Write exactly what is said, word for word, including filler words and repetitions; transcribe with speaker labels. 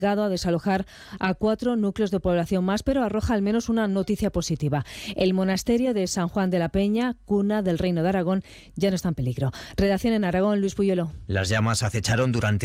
Speaker 1: a desalojar a cuatro núcleos de población más, pero arroja al menos una noticia positiva. El monasterio de San Juan de la Peña, cuna del Reino de Aragón, ya no está en peligro. Redacción en Aragón, Luis Puyuelo.
Speaker 2: Las llamas acecharon durante